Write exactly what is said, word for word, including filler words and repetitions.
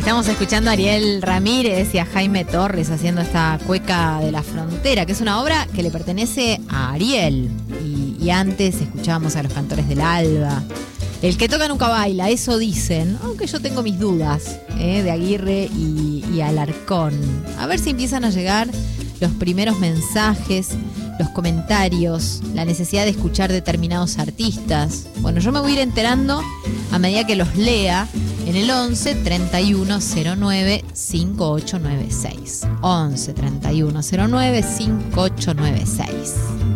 Estamos escuchando a Ariel Ramírez y a Jaime Torres haciendo esta Cueca de la Frontera, que es una obra que le pertenece a Ariel. Y, y antes escuchábamos a los Cantores del Alba. El que toca nunca baila, eso dicen, aunque yo tengo mis dudas, ¿eh? de Aguirre y, y Alarcón. A ver si empiezan a llegar los primeros mensajes, los comentarios, la necesidad de escuchar determinados artistas. Bueno, yo me voy a ir enterando a medida que los lea en el once treinta y uno cero nueve cincuenta y ocho noventa y seis. once treinta y uno cero nueve cincuenta y ocho noventa y seis.